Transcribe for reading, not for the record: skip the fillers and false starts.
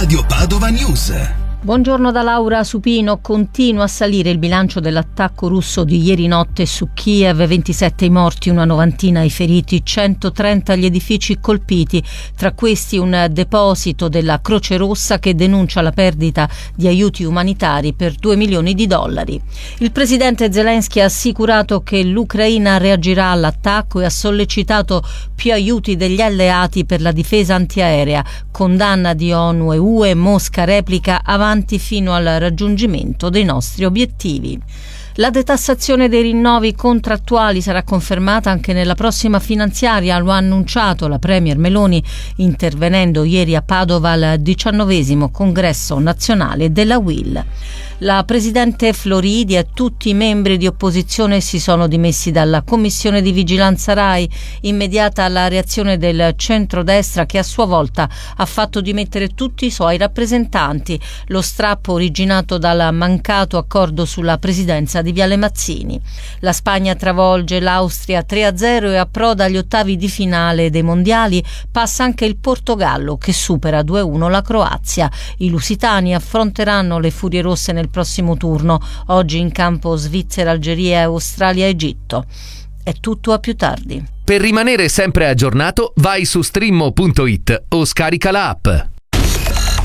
Radio Padova News. Buongiorno da Laura Supino. Continua a salire il bilancio dell'attacco russo di ieri notte su Kiev, 27 i morti, una novantina i feriti, 130 gli edifici colpiti, tra questi un deposito della Croce Rossa che denuncia la perdita di aiuti umanitari per $2 milioni. Il presidente Zelensky ha assicurato che l'Ucraina reagirà all'attacco e ha sollecitato più aiuti degli alleati per la difesa antiaerea. Condanna di ONU e UE, Mosca replica avanti fino al raggiungimento dei nostri obiettivi. La detassazione dei rinnovi contrattuali sarà confermata anche nella prossima finanziaria, lo ha annunciato la Premier Meloni intervenendo ieri a Padova al 19° congresso nazionale della UIL. La presidente Floridi e tutti i membri di opposizione si sono dimessi dalla commissione di vigilanza RAI, immediata la reazione del centrodestra che a sua volta ha fatto dimettere tutti i suoi rappresentanti, lo strappo originato dal mancato accordo sulla presidenza di Viale Mazzini. La Spagna travolge l'Austria 3-0 e approda agli ottavi di finale dei mondiali, passa anche il Portogallo che supera 2-1 la Croazia. I lusitani affronteranno le Furie Rosse nel prossimo turno, oggi in campo Svizzera, Algeria, Australia, Egitto. È tutto, a più tardi. Per rimanere sempre aggiornato vai su streamo.it o scarica la app.